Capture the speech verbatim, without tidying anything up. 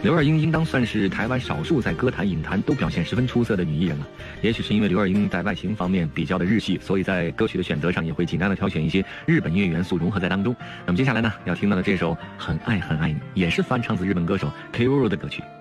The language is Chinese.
刘若英应当算是台湾少数在歌坛、影坛都表现十分出色的女艺人了。也许是因为刘若英在外形方面比较的日系，所以在歌曲的选择上也会尽量的挑选一些日本音乐元素融合在当中。那么接下来呢，要听到的这首《很爱很爱你》，也是翻唱自日本歌手 K-Oro 的歌曲。